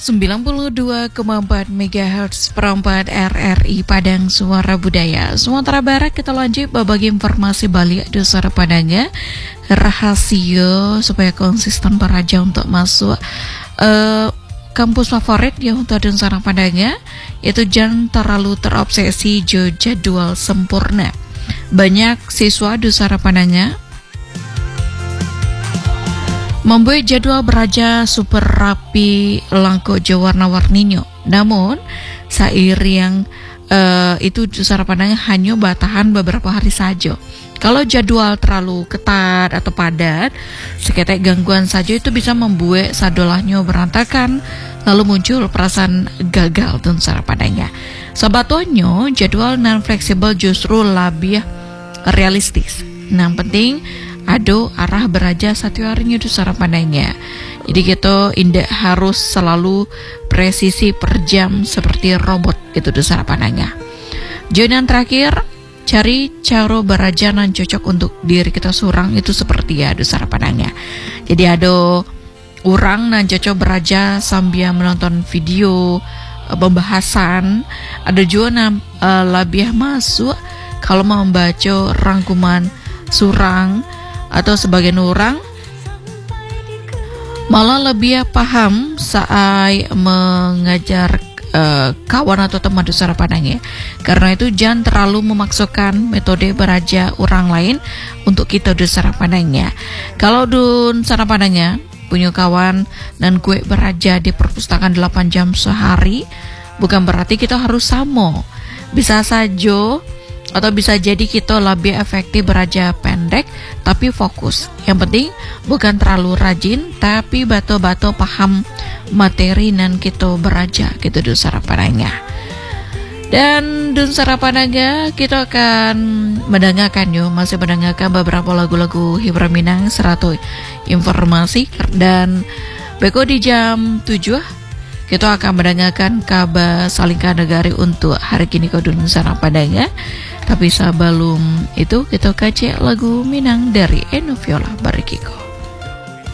92,4 MHz perempat RRI Padang Suara Budaya. Sumatera Barat, kita lanjut berbagi informasi balik Dusara Padangnya. Rahasia supaya konsisten beraja untuk masuk kampus favorit ya untuk Dusara Padangnya, yaitu jangan terlalu terobsesi jadwal sempurna. Banyak siswa Dusara Padangnya membuat jadwal beraja super rapi, lengkap warna-warninya. Namun, seiring itu Dusara Padangnya hanya bertahan beberapa hari saja. Kalau jadwal terlalu ketat atau padat, seketek gangguan saja itu bisa membuat sadolahnya berantakan, lalu muncul perasaan gagal Dusara Padangnya. Sebetulnya jadwal non-fleksibel justru lebih realistis. Nah, penting ada arah beraja satu harinya Dusara Padangnya. Jadi kita tidak harus selalu presisi per jam seperti robot gitu Dusara Padangnya. Jangan terakhir, cari cara beraja yang cocok untuk diri kita seorang itu seperti ya Dusara Padangnya. Jadi ada orang yang cocok beraja sambil menonton video pembahasan. Ada juga yang lebih masuk kalau mau membaca rangkuman surang, atau sebagian orang malah lebih paham saat mengajar kawan atau teman Dusara Padangnya. Karena itu jangan terlalu memaksakan metode beraja orang lain untuk kita Dusara Padangnya. Kalau Dusara Padangnya punya kawan dan gue beraja di perpustakaan 8 jam sehari, bukan berarti kita harus sama. Bisa saja atau bisa jadi kita lebih efektif beraja pendek tapi fokus. Yang penting bukan terlalu rajin tapi batu-batu paham materi dan kita beraja gitu Dusara Padangnya. Dan Dusara Padangnya kita akan mendengarkan masih mendengarkan beberapa lagu-lagu hiburan Minang seratu informasi. Dan beko di jam 7 kita akan mendengarkan kabar Salingka Negari untuk hari kini ke Dusara Padangnya. Tapi sebelum itu kita kaji lagu Minang dari Eno Viola Barikiko.